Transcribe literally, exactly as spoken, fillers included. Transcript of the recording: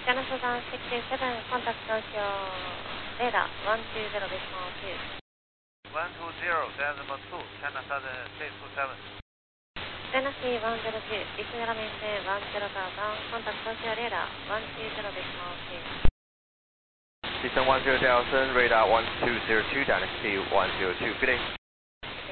Genesis one sixty-seven, contact Tokyo, radar one two zero decimal two. one two zero, decimal two, China Southern six two seven. Genesis one zero two, Victoria maintain one zero thousand, contact Tokyo radar one two zero decimal two. Descend one zero thousand, radar one two zero two, Dynasty one zero two, good day.